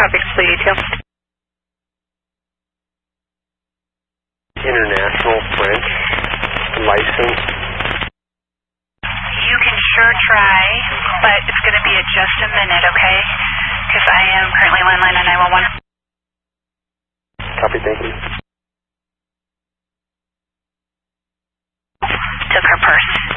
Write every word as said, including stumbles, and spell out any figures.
Copy, display detail. International French license. You can sure try, but it's going to be a just a minute, okay? Because I am currently landline on nine one one. Copy, thank you. Took her purse.